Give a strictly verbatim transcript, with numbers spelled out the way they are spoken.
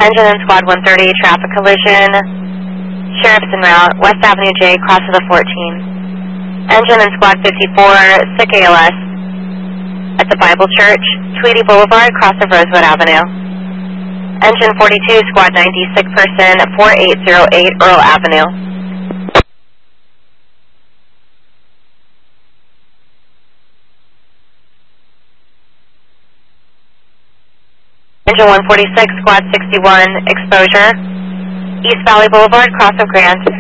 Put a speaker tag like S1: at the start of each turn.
S1: Engine in Squad one thirty, traffic collision. Sheriff's en route, West Avenue J, cross of the fourteen. Engine in Squad fifty-four, sick A L S. At the Bible Church, Tweedy Boulevard, cross of Rosewood Avenue. Engine forty-two, Squad ninety-six person, forty-eight oh eight Earl Avenue. Engine one forty-six, Squad sixty-one, exposure. East Valley Boulevard, cross of Grant.